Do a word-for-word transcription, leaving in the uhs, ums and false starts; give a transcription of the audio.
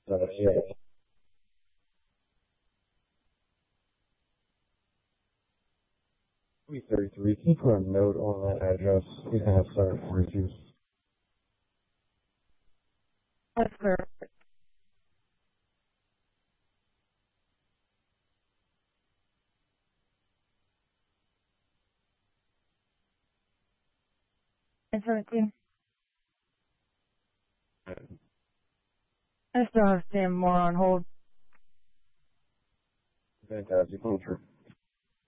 Uh, yeah. three thirty-three. Can you put a note on that address? He's gonna have start for issues. That's clear. seventeen. I still have Sam Moore on hold. Fantastic. Culture.